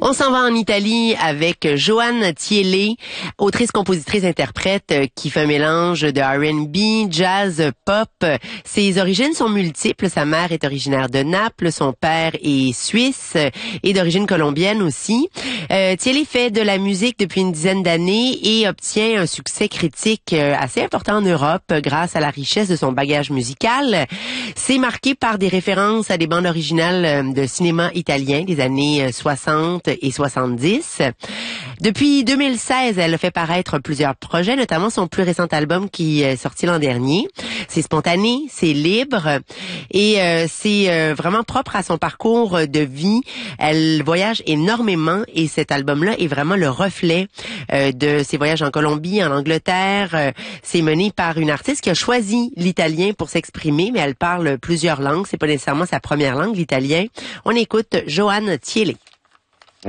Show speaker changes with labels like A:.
A: On s'en va en Italie avec Joanne Thiele, autrice, compositrice, interprète qui fait un mélange de R&B, jazz, pop. Ses origines sont multiples. Sa mère est originaire de Naples, son père est suisse et d'origine colombienne aussi. Thiele fait de la musique depuis une dizaine d'années et obtient un succès critique assez important en Europe grâce à la richesse de son bagage musical. C'est marqué par des références à des bandes originales de cinéma italien des années 60 et 70. Depuis 2016, elle a fait paraître plusieurs projets, notamment son plus récent album qui est sorti l'an dernier. C'est spontané, c'est libre et c'est vraiment propre à son parcours de vie. Elle voyage énormément et cet album-là est vraiment le reflet de ses voyages en Colombie, en Angleterre. C'est mené par une artiste qui a choisi l'italien pour s'exprimer, mais elle parle plusieurs langues. C'est pas nécessairement sa première langue, l'italien. On écoute Joanne Thiele.